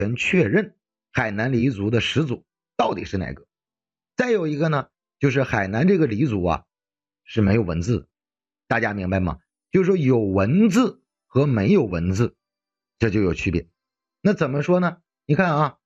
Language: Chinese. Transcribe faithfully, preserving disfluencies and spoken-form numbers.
全确认海南黎族的始祖到底是哪个。再有一个呢，就是海南这个黎族啊是没有文字，大家明白吗？就是说有文字和没有文字这就有区别。那怎么说呢？你看啊，